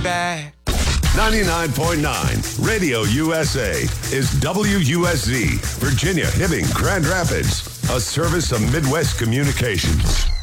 back. 99.9 Radio USA is WUSZ, Virginia, Hibbing, Grand Rapids, a service of Midwest Communications.